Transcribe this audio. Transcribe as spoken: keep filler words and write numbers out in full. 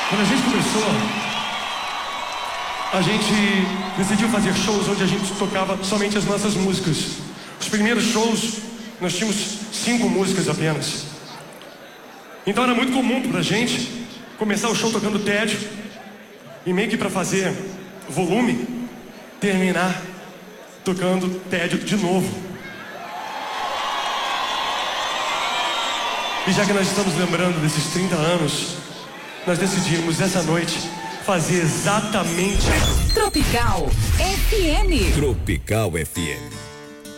Quando a gente começou, a gente decidiu fazer shows onde a gente tocava somente as nossas músicas. Os primeiros shows, nós tínhamos cinco músicas apenas. Então era muito comum pra gente começar o show tocando Tédio e meio que pra fazer volume, terminar tocando Tédio de novo. E já que nós estamos lembrando desses trinta anos, nós decidimos essa noite fazer exatamente Tropical F M. Tropical F M.